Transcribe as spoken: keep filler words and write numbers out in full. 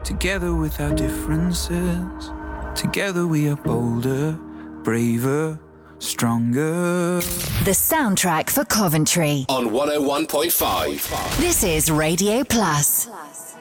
Together with our differences, together we are bolder, braver, stronger. The soundtrack for Coventry on one oh one point five. This is Radio Plus.